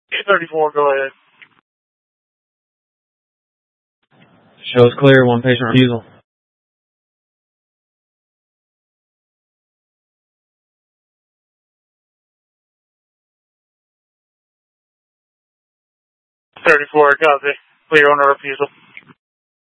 834, go ahead. Show's clear, one patient refusal. Thirty-four, copy. Clear on a refusal.